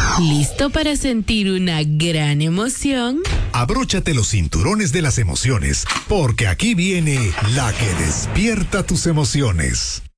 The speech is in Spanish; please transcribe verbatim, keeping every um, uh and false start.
¿Listo para sentir una gran emoción? Abróchate los cinturones de las emociones, porque aquí viene la que despierta tus emociones.